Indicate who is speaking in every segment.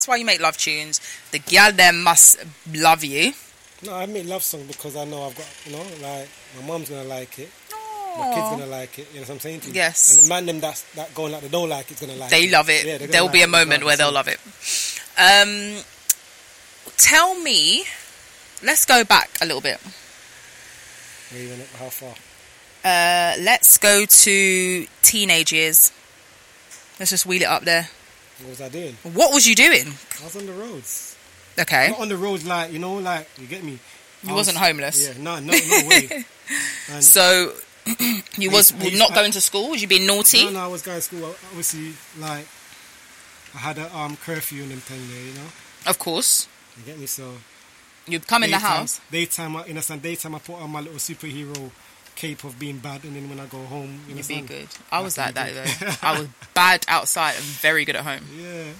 Speaker 1: why you make love tunes. The gal them must love you.
Speaker 2: No, I make love song because I know I've got, like, my mum's going to like it. My kid's going to like it. You know what I'm saying to you?
Speaker 1: Yes.
Speaker 2: And the man them that going like they don't like it's going to like it.
Speaker 1: They love it.
Speaker 2: Yeah,
Speaker 1: there'll be a moment where they'll love it. Tell me, let's go back a little bit.
Speaker 2: How far?
Speaker 1: Let's go to teenage years. Let's just wheel it up there.
Speaker 2: What was I doing?
Speaker 1: What was you doing?
Speaker 2: I was on the roads.
Speaker 1: Okay.
Speaker 2: Not on the roads like, like, you get me?
Speaker 1: You wasn't homeless?
Speaker 2: Yeah, no way. And
Speaker 1: so, you was not going to school? Was you being naughty?
Speaker 2: No, I was going to school. Obviously, like, I had a curfew and them thing there,
Speaker 1: Of course.
Speaker 2: You get me? So
Speaker 1: you'd come in the house.
Speaker 2: Daytime, I put on my little superhero cape of being bad, and then when I go home,
Speaker 1: you'd be good. I was like that though. I was bad outside and very good at home.
Speaker 2: Yeah.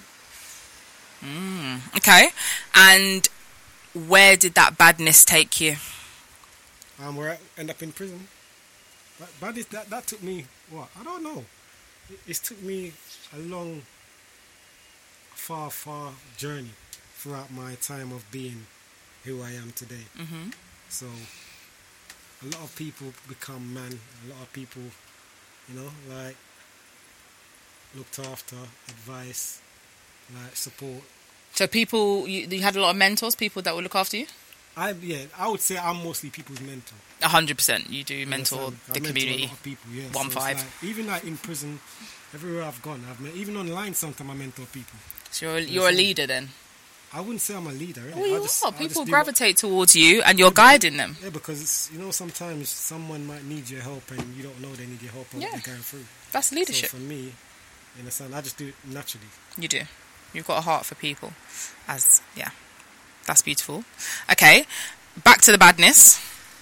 Speaker 1: Okay. And where did that badness take you?
Speaker 2: Where I end up in prison. Badness, that took me, what? I don't know. It took me a long, far journey throughout my time of being who I am today.
Speaker 1: Mm-hmm.
Speaker 2: So a lot of people become man. A lot of people, like, looked after, advice, like, support.
Speaker 1: So people, you had a lot of mentors, people that would look after you?
Speaker 2: I would say I'm mostly people's mentor.
Speaker 1: 100%. You do mentor the community.
Speaker 2: A lot of people, yeah.
Speaker 1: 1-5.
Speaker 2: Like, even like in prison, everywhere I've gone, even online sometimes I mentor people.
Speaker 1: So you're a leader then?
Speaker 2: I wouldn't say I'm a leader.
Speaker 1: Well, you are. People gravitate towards you and you're guiding them.
Speaker 2: Yeah, because sometimes someone might need your help and you don't know they need your help or what they're going through.
Speaker 1: That's leadership.
Speaker 2: So for me, in a sense, I just do it naturally.
Speaker 1: You do. You've got a heart for people. That's beautiful. Okay, back to the badness.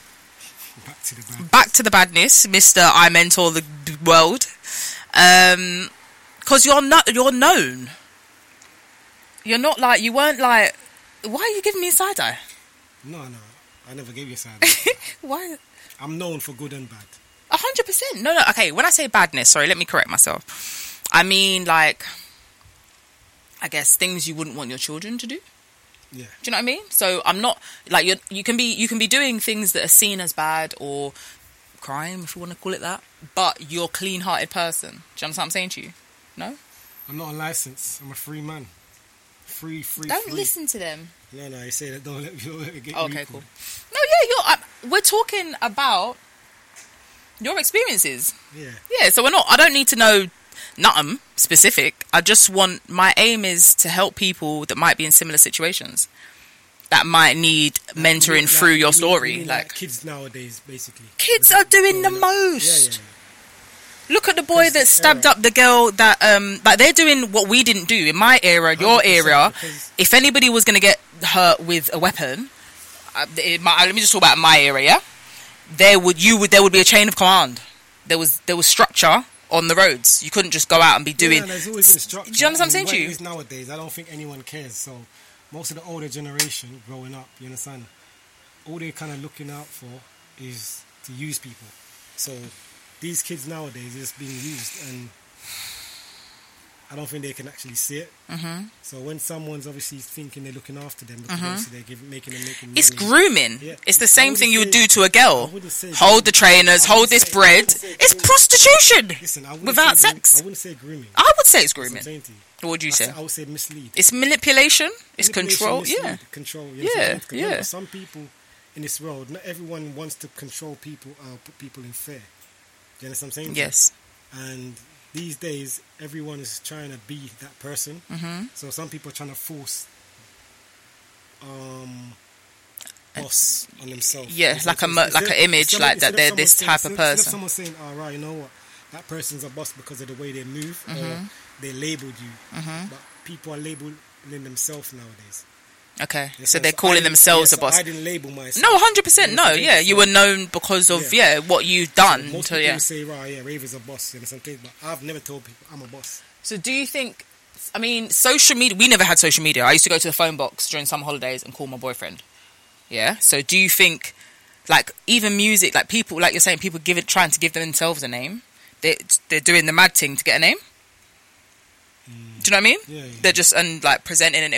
Speaker 1: Back to the badness, Mr. I mentor the world. Because you're known. You're not like, you weren't like, why are you giving me a side eye?
Speaker 2: No, I never gave you a side eye.
Speaker 1: Why?
Speaker 2: I'm known for good and bad.
Speaker 1: 100%. No, okay, when I say badness, sorry, let me correct myself. I mean, like, I guess things you wouldn't want your children to do.
Speaker 2: Yeah.
Speaker 1: Do you know what I mean? So I'm not, like, you can be doing things that are seen as bad or crime, if you want to call it that, but you're a clean-hearted person. Do you understand what I'm saying to you? No?
Speaker 2: I'm not on license. I'm a free man. Free.
Speaker 1: Don't listen to them.
Speaker 2: No, you say that. Don't let it get
Speaker 1: okay, cool. No, yeah, we're talking about your experiences.
Speaker 2: Yeah.
Speaker 1: Yeah, so I don't need to know nothing specific. I just want, my aim is to help people that might be in similar situations, that might need mentoring through your story.
Speaker 2: Like kids nowadays, basically.
Speaker 1: Kids are doing the most.
Speaker 2: Yeah.
Speaker 1: Look at the boy that stabbed up the girl that, like, they're doing what we didn't do in my era, your era. If anybody was going to get hurt with a weapon, let me just talk about my era, yeah? There would be a chain of command. There was structure on the roads. You couldn't just go out and be doing...
Speaker 2: Yeah, there's always been structure.
Speaker 1: Do you understand what I'm saying to you?
Speaker 2: Nowadays, I don't think anyone cares. So, most of the older generation growing up, you understand, all they're kind of looking out for is to use people. So, these kids nowadays is being used, and I don't think they can actually see it.
Speaker 1: Mm-hmm.
Speaker 2: So when someone's obviously thinking they're looking after them, because obviously they're making money.
Speaker 1: It's grooming.
Speaker 2: Yeah.
Speaker 1: It's the same thing you would do to a girl.
Speaker 2: Hold
Speaker 1: the trainers, hold this bread. It's prostitution.
Speaker 2: Listen,
Speaker 1: without sex.
Speaker 2: I wouldn't say grooming.
Speaker 1: I would say it's grooming.
Speaker 2: What
Speaker 1: would you say?
Speaker 2: I would say mislead.
Speaker 1: It's manipulation. It's control.
Speaker 2: Mislead, control.
Speaker 1: Yeah.
Speaker 2: Some people in this world, not everyone wants to control people or put people in fear. Do you understand what I'm saying?
Speaker 1: Yes.
Speaker 2: And these days, everyone is trying to be that person.
Speaker 1: Mm-hmm.
Speaker 2: So some people are trying to force boss on themselves.
Speaker 1: Yeah, like an image, like that they're this type of person.
Speaker 2: Instead of someone saying, all right, you know what, that person's a boss because of the way they move, or they labelled you.
Speaker 1: Mm-hmm.
Speaker 2: But people are labelling themselves nowadays.
Speaker 1: Okay, so they're calling themselves a boss.
Speaker 2: I didn't label myself.
Speaker 1: No, 100% no. Yeah, you were known because of what you've done.
Speaker 2: So most people say, right, yeah, Rave is a boss, and something. But I've never told people I'm a boss.
Speaker 1: So do you think? I mean, social media. We never had social media. I used to go to the phone box during some holidays and call my boyfriend. Yeah. So do you think, like, even music, like people, like you're saying, people trying to give themselves a name. They're doing the mad thing to get a name. Do you know what I mean?
Speaker 2: Yeah.
Speaker 1: They're just like presenting an